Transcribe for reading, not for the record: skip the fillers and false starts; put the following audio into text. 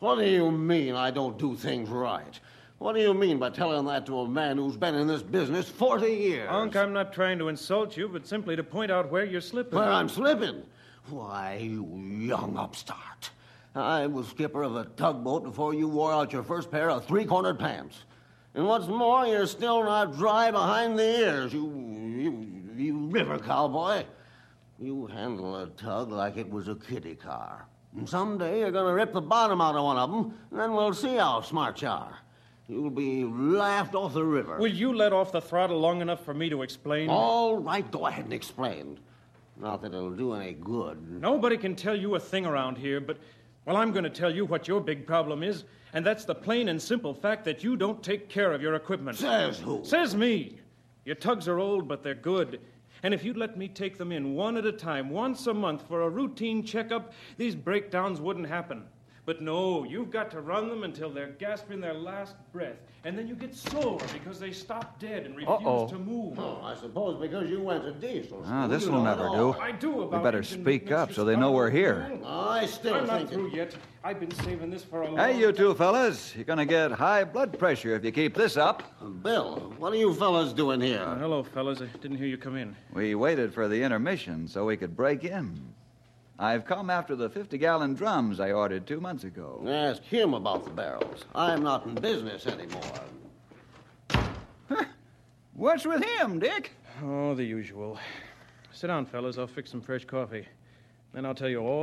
What do you mean I don't do things right? What do you mean by telling that to a man who's been in this business 40 years? Unc, I'm not trying to insult you, but simply to point out where you're slipping. Where I'm slipping? Why, you young upstart. I was skipper of a tugboat before you wore out your first pair of three-cornered pants. And what's more, you're still not dry behind the ears, you river cowboy. You handle a tug like it was a kiddie car. And someday you're going to rip the bottom out of one of them, and then we'll see how smart you are. You'll be laughed off the river. Will you let off the throttle long enough for me to explain? All right, go ahead and explain. Not that it'll do any good. Nobody can tell you a thing around here, but, well, I'm going to tell you what your big problem is, and that's the plain and simple fact that you don't take care of your equipment. Says who? Says me. Your tugs are old, but they're good. And if you'd let me take them in one at a time, once a month, for a routine checkup, these breakdowns wouldn't happen. But no, you've got to run them until they're gasping their last breath. And then you get sore because they stop dead and refuse to move. Oh, I suppose because you went to diesel school. This will never do. I do about We better engine speak maintenance, up so they know we're here. I still I'm not think through yet. I've been saving this for a long Hey, you time. two fellas. You're going to get high blood pressure if you keep this up. Bill, what are you fellas doing here? Hello, fellas. I didn't hear you come in. We waited for the intermission so we could break in. I've come after the 50-gallon drums I ordered 2 months ago. Ask him about the barrels. I'm not in business anymore. What's with him, Dick? Oh, the usual. Sit down, fellas. I'll fix some fresh coffee. Then I'll tell you all